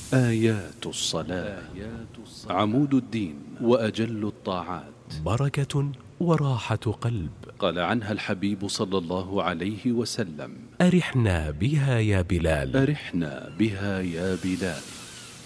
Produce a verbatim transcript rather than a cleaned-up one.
آيات الصلاة عمود الدين وأجل الطاعات، بركة وراحة قلب. قال عنها الحبيب صلى الله عليه وسلم: أرحنا بها يا بلال. أرحنا بها يا بلال.